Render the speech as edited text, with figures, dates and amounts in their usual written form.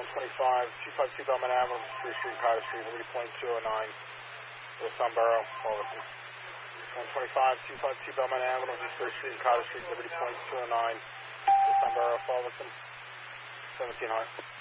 252 Belmont Avenue, 3rd Street, Carter Street, Liberty Point 209, West Sunboro, Fullerton. 252 Belmont Avenue, 3rd Street, Carter Street, Liberty Point 209, West Sunboro, Fullerton, 1700.